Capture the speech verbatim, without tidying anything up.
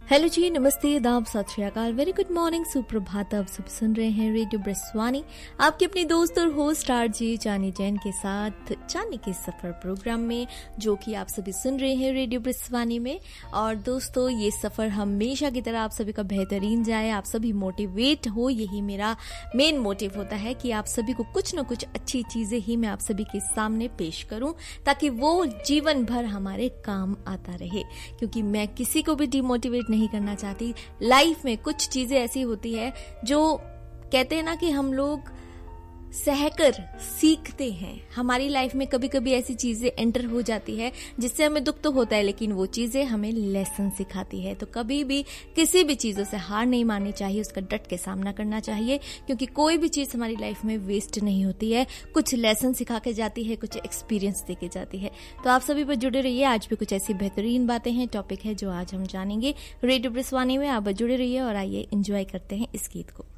Hello जी, नमस्ते, आदाब, सत श्री अकाल, वेरी गुड मॉर्निंग, सुप्रभात। आप सब सुन रहे हैं रेडियो ब्रस्वानी, आपके अपने दोस्त और होस्ट आरजे चानी जैन के साथ चानी के सफर प्रोग्राम में, जो कि आप सभी सुन रहे हैं रेडियो ब्रस्वानी में। और दोस्तों, ये सफर हमेशा की तरह आप सभी का बेहतरीन जाए, आप सभी मोटिवेट हो, यही मेरा मेन मोटिव होता है कि आप सभी को कुछ न कुछ अच्छी चीजें ही मैं आप सभी के सामने पेश करूं, ताकि वो जीवन भर हमारे काम आता रहे। क्योंकि मैं किसी को भी डिमोटिवेट नहीं करना चाहती। लाइफ में कुछ चीजें ऐसी होती है जो कहते हैं ना कि हम लोग सहकर सीखते हैं। हमारी लाइफ में कभी कभी ऐसी चीजें एंटर हो जाती है जिससे हमें दुख तो होता है, लेकिन वो चीजें हमें लेसन सिखाती है। तो कभी भी किसी भी चीजों से हार नहीं माननी चाहिए, उसका डट के सामना करना चाहिए, क्योंकि कोई भी चीज हमारी लाइफ में वेस्ट नहीं होती है। कुछ लेसन सिखा के जाती है, कुछ एक्सपीरियंस दे के जाती है। तो आप सभी पर जुड़े रहिए, आज भी कुछ ऐसी बेहतरीन बातें हैं, टॉपिक है जो आज हम जानेंगे रेडियो ब्रस्वानी में। आप जुड़े रहिए और आइए एंजॉय करते हैं इस गीत को।